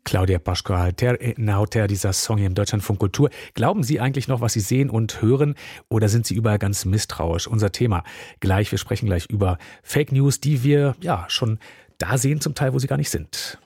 Claudia Pascual, Nauter, dieser Song hier im Deutschlandfunk Kultur. Glauben Sie eigentlich noch, was Sie sehen und hören, oder sind Sie überall ganz misstrauisch? Unser Thema gleich. Wir sprechen gleich über Fake News, die wir ja schon da sehen, zum Teil, wo sie gar nicht sind.